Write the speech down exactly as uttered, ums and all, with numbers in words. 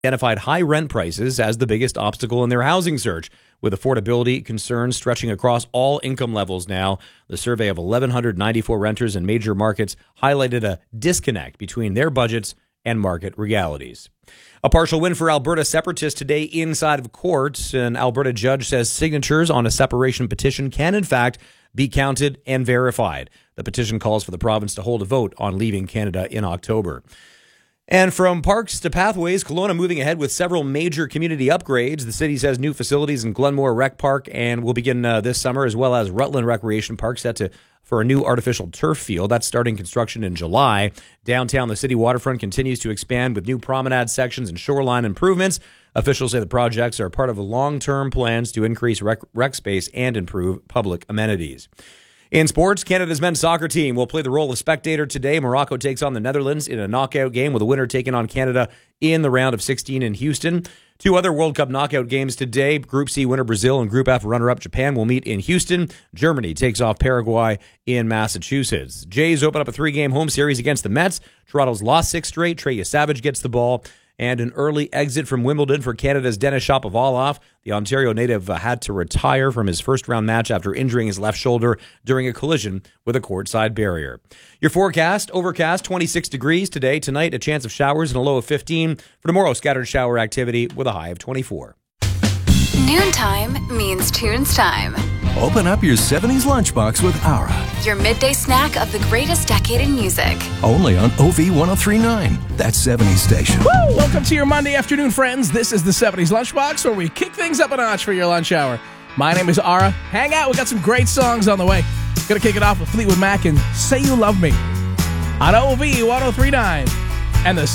identified high rent prices as the biggest obstacle in their housing search, with affordability concerns stretching across all income levels now. The survey of one thousand one hundred ninety-four renters in major markets highlighted a disconnect between their budgets and market realities. A partial win for Alberta separatists today inside of court. An Alberta judge says signatures on a separation petition can, in fact, be counted and verified. The petition calls for the province to hold a vote on leaving Canada in October. And from parks to pathways, Kelowna moving ahead with several major community upgrades. The city says new facilities in Glenmore Rec Park and will begin uh, this summer, as well as Rutland Recreation Park set to for a new artificial turf field. That's starting construction in July. Downtown, the city waterfront continues to expand with new promenade sections and shoreline improvements. Officials say the projects are part of long-term plans to increase rec, rec space and improve public amenities. In sports, Canada's men's soccer team will play the role of spectator today. Morocco takes on the Netherlands in a knockout game, with the winner taking on Canada in the round of sixteen in Houston. Two other World Cup knockout games today. Group C winner Brazil and Group F runner-up Japan will meet in Houston. Germany takes off Paraguay in Massachusetts. Jays open up a three-game home series against the Mets. Toronto's lost six straight. Trey Savage gets the ball. And an early exit from Wimbledon for Canada's Denis Shapovalov. The Ontario native had to retire from his first-round match after injuring his left shoulder during a collision with a courtside barrier. Your forecast, overcast, twenty-six degrees today. Tonight, a chance of showers and a low of fifteen. For tomorrow, scattered shower activity with a high of twenty-four. Noontime means tunes time. Open up your seventies lunchbox with Aura. Your midday snack of the greatest decade in music. Only on O V one oh three point nine. That's seventies station. Woo! Welcome to your Monday afternoon, friends. This is the seventies Lunchbox, where we kick things up a notch for your lunch hour. My name is Aura. Hang out. We got some great songs on the way. Gonna kick it off with Fleetwood Mac and Say You Love Me on O V one oh three point nine. And the